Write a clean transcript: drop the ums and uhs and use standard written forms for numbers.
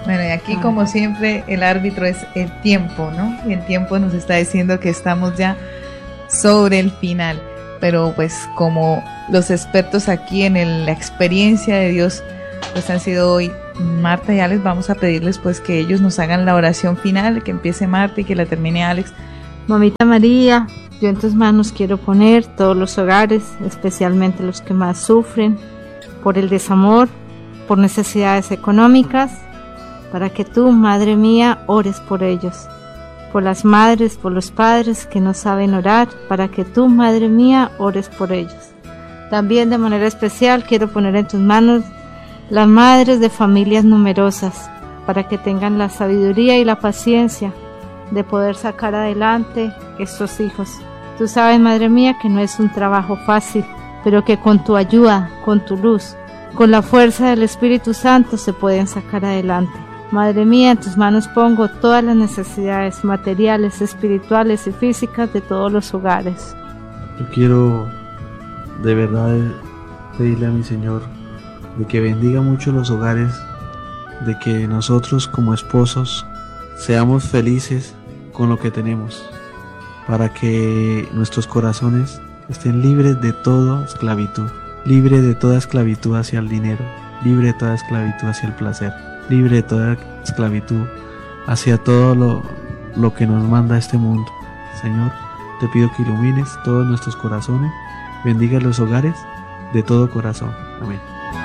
Bueno, y aquí como siempre el árbitro es el tiempo, ¿no? Y el tiempo nos está diciendo que estamos ya sobre el final, pero pues como los expertos aquí en la experiencia de Dios pues han sido hoy Marta y Alex, vamos a pedirles pues que ellos nos hagan la oración final, que empiece Marta y que la termine Alex. Mamita María, yo en tus manos quiero poner todos los hogares, especialmente los que más sufren por el desamor, por necesidades económicas, para que tú, Madre mía, ores por ellos, por las madres, por los padres que no saben orar, para que tú, Madre mía, ores por ellos. También de manera especial quiero poner en tus manos las madres de familias numerosas, para que tengan la sabiduría y la paciencia de poder sacar adelante estos hijos. Tú sabes, Madre mía, que no es un trabajo fácil, pero que con tu ayuda, con tu luz, con la fuerza del Espíritu Santo se pueden sacar adelante. Madre mía, en tus manos pongo todas las necesidades materiales, espirituales y físicas de todos los hogares. Yo quiero de verdad pedirle a mi Señor de que bendiga mucho los hogares, de que nosotros como esposos seamos felices con lo que tenemos, para que nuestros corazones estén libres de toda esclavitud, libre de toda esclavitud hacia el dinero, libre de toda esclavitud hacia el placer, libre de toda esclavitud hacia todo lo que nos manda este mundo. Señor, te pido que ilumines todos nuestros corazones, bendiga los hogares de todo corazón. Amén.